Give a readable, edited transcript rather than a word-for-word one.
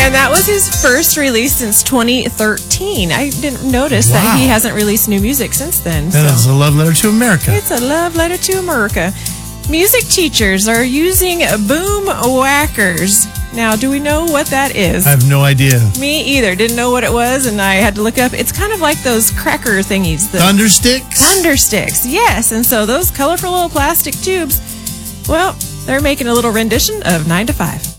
And that was his first release since 2013. I didn't notice that he hasn't released new music since then. That is a love letter to America. It's a love letter to America. Music teachers are using boom whackers. Now, do we know what that is? I have no idea. Me either. Didn't know what it was, and I had to look up. It's kind of like those cracker thingies. Thunder sticks? Thunder sticks, yes. And so those colorful little plastic tubes, well, they're making a little rendition of 9 to 5.